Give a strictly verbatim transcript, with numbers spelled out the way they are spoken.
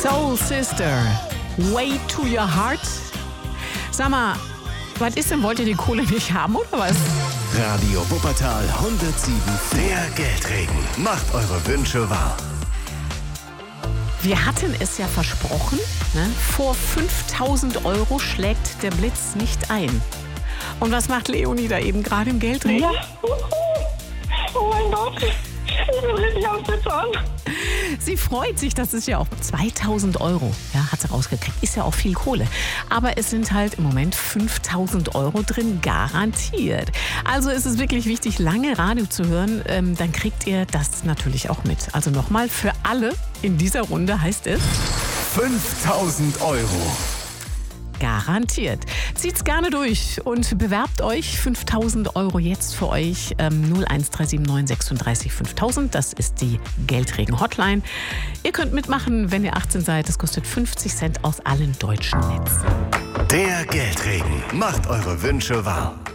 Soul Sister, Way to Your Heart. Sag mal, was ist denn, wollt ihr die Kohle nicht haben oder was? Radio Wuppertal hundertsieben, der Geldregen. Macht eure Wünsche wahr. Wir hatten es ja versprochen, ne? Vor fünftausend Euro schlägt der Blitz nicht ein. Und was macht Leonie da eben gerade im Geldregen? Ja. Oh mein Gott, ich bin richtig am Zittern. Sie freut sich, das ist ja auch zweitausend Euro, ja, hat sie rausgekriegt. Ist ja auch viel Kohle. Aber es sind halt im Moment fünftausend Euro drin, garantiert. Also ist es wirklich wichtig, lange Radio zu hören. Ähm, dann kriegt ihr das natürlich auch mit. Also nochmal, für alle in dieser Runde heißt es fünftausend Euro. Garantiert. Zieht's gerne durch und bewerbt euch. fünftausend Euro jetzt für euch. Ähm, null eins drei sieben neun sechsunddreißig fünftausend. Das ist die Geldregen-Hotline. Ihr könnt mitmachen, wenn ihr achtzehn seid. Das kostet fünfzig Cent aus allen deutschen Netzen. Der Geldregen. Macht eure Wünsche wahr.